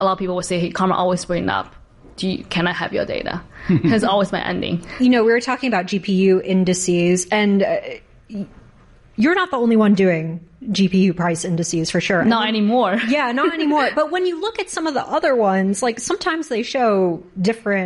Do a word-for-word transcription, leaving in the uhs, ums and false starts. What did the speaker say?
a lot of people will say, hey, Karma always bring up, do you, can I have your data? It's always my ending. You know, we were talking about G P U indices, and uh, you're not the only one doing G P U price indices for sure. Not anymore. Yeah, not anymore. But when you look at some of the other ones, like sometimes they show different